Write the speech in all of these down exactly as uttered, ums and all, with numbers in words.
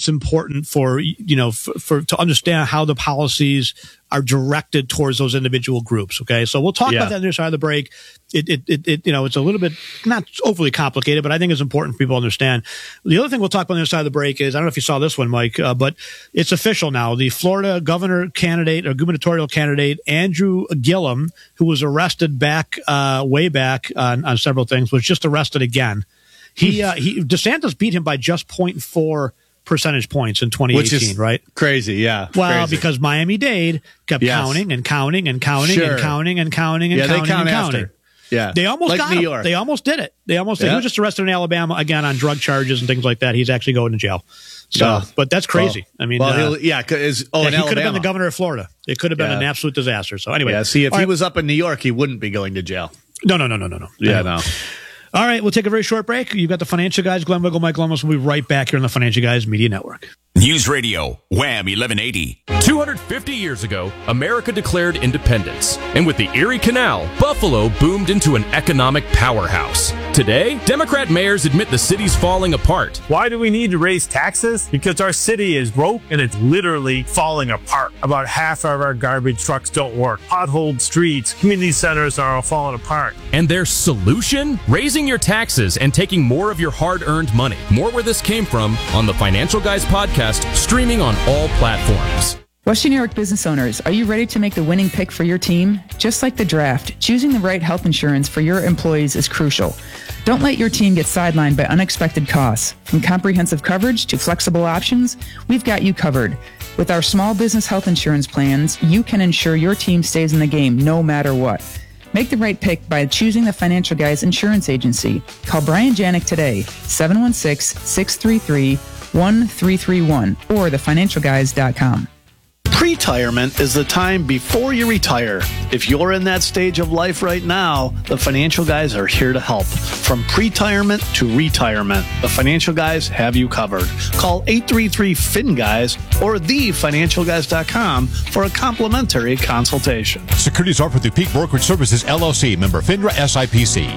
it's important for, you know, for, for to understand how the policies are directed towards those individual groups. Okay. So we'll talk Yeah. about that on the other side of the break. It, it, it, it, you know, it's a little bit not overly complicated, but I think it's important for people to understand. The other thing we'll talk about on the other side of the break is, I don't know if you saw this one, Mike, uh, but it's official now. The Florida governor candidate or gubernatorial candidate, Andrew Gillum, who was arrested back, uh, way back on, on several things, was just arrested again. He, uh, he, DeSantis beat him by just zero point four percentage points in twenty eighteen, Which is right? Crazy, yeah. Well, crazy. because Miami-Dade kept Yes. counting and counting and counting Sure. and counting and counting and yeah, counting they count and counting. after. Yeah, They almost like got New him. York. They almost did it. They almost did. Yeah. He was just arrested in Alabama again on drug charges and things like that. He's actually going to jail. So, Yeah. but that's crazy. Well, I mean, well, uh, he'll- yeah, 'cause is oh, yeah, in he could have been Alabama. the governor of Florida. It could have been Yeah. an absolute disaster. So anyway, Yeah, see, if all he right. was up in New York, he wouldn't be going to jail. no, no, no, no, no, no. Yeah, Anyway. no. All right, we'll take a very short break. You've got the Financial Guys, Glenn Wiggle, Mike Lumos. We'll be right back here on the Financial Guys Media Network. News Radio, Wham eleven eighty. two hundred fifty years ago, America declared independence. And with the Erie Canal, Buffalo boomed into an economic powerhouse. Today, Democrat mayors admit the city's falling apart. Why do we need to raise taxes? Because our city is broke and it's literally falling apart. About half of our garbage trucks don't work. Potholed streets, community centers are all falling apart. And their solution? Raising your taxes and taking more of your hard-earned money. More where this came from on the Financial Guys podcast, streaming on all platforms. Western New York business owners, are you ready to make the winning pick for your team? Just like the draft, choosing the right health insurance for your employees is crucial. Don't let your team get sidelined by unexpected costs. From comprehensive coverage to flexible options, we've got you covered. With our small business health insurance plans, you can ensure your team stays in the game no matter what. Make the right pick by choosing the Financial Guys Insurance Agency. Call Brian Janik today, seven one six, six three three, one three three one or the financial guys dot com. Pre-retirement is the time before you retire. If you're in that stage of life right now, the Financial Guys are here to help. From pre-retirement to retirement, the Financial Guys have you covered. Call eight three three, F I N, guys or the financial guys dot com for a complimentary consultation. Securities offered through Peak Brokerage Services, L L C, member FINRA S I P C.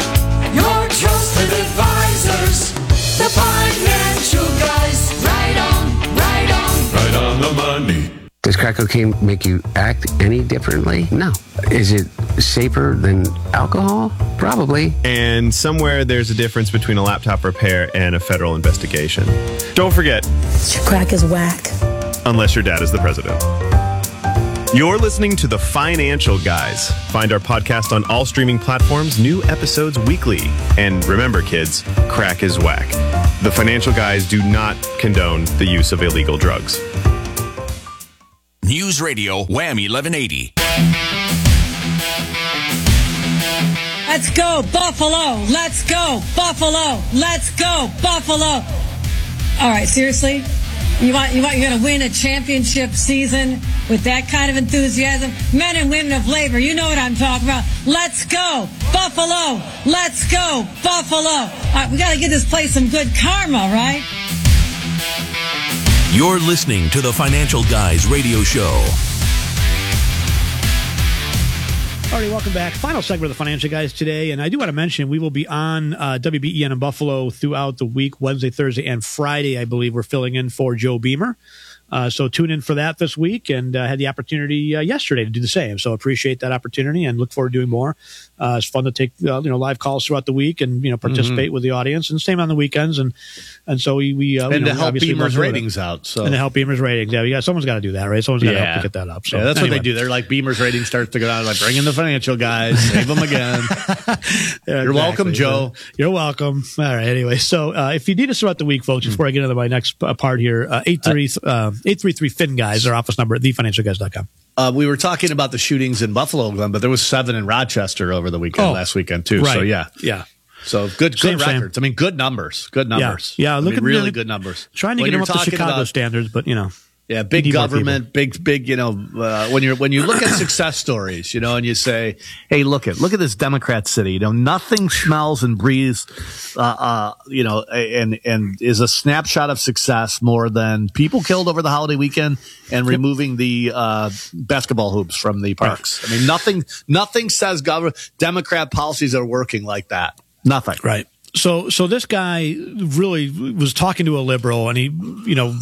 Your trusted advisors, the Financial Guys. Right on, right on, right on the money. Does crack cocaine make you act any differently? No. Is it safer than alcohol? Probably. And somewhere there's a difference between a laptop repair and a federal investigation. Don't forget, crack is whack. Unless your dad is the president. You're listening to The Financial Guys. Find our podcast on all streaming platforms, new episodes weekly. And remember, kids, crack is whack. The Financial Guys do not condone the use of illegal drugs. News Radio, Wham eleven eighty. Let's go, Buffalo. Let's go, Buffalo. Let's go, Buffalo. All right, seriously? You want you want you're gonna win a championship season with that kind of enthusiasm? Men and women of labor, you know what I'm talking about. Let's go, Buffalo. Let's go, Buffalo. All right, we gotta give this place some good karma, right? You're listening to the Financial Guys radio show. All right, welcome back. Final segment of the Financial Guys today. And I do want to mention we will be on uh, W B E N in Buffalo throughout the week, Wednesday, Thursday, and Friday, I believe. We're filling in for Joe Beamer. Uh, so tune in for that this week, and uh, had the opportunity uh, yesterday to do the same. So appreciate that opportunity and look forward to doing more. Uh, it's fun to take uh, you know live calls throughout the week and you know participate mm-hmm. with the audience, and same on the weekends. And and so we we uh, and you know, to help Beamer's ratings it. out. So and to help Beamer's ratings, yeah, we got someone's got to do that, right? Someone's got to yeah. help to get that up. So yeah, that's anyway. what they do. They're like Beamer's rating starts to go down. Like bring in the Financial Guys, save them again. yeah, You're exactly. welcome, Joe. You're welcome. All right. Anyway, so uh, if you need us throughout the week, folks, before I get into my next uh, part here, uh, eight three three F I N guys, our office number at the financial guys dot com. Uh, we were talking about the shootings in Buffalo, Glenn, but there was seven in Rochester over the weekend, oh, last weekend too. Right. So yeah, yeah. So good, same, good records. same. I mean, good numbers. Good numbers. Yeah, yeah I look mean, at really the, good numbers. Trying to when get them up to Chicago about, standards, but you know. Yeah, big government, big, big, you know, uh, when you're, when you look at success stories, you know, and you say, hey, look at, look at this Democrat city, you know, nothing smells and breathes, uh, uh, you know, and, and is a snapshot of success more than people killed over the holiday weekend and removing the, uh, basketball hoops from the parks. I mean, nothing, nothing says government, Democrat policies are working like that. Nothing. Right. So, so this guy really was talking to a liberal, and he, you know,